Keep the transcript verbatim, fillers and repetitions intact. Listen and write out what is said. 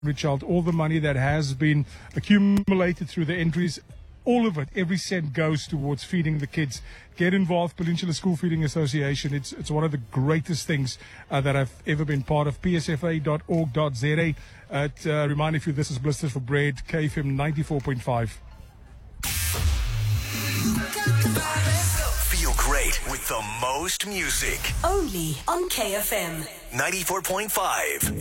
every child. All the money that has been accumulated through the entries, all of it, every cent goes towards feeding the kids. Get involved, Peninsula School Feeding Association. It's it's one of the greatest things uh, that I've ever been part of. P S F A dot org dot Z A. Uh, uh, reminding you, this is Blisters for Bread, K F M ninety-four point five. Feel great with the most music. Only on K F M ninety-four point five.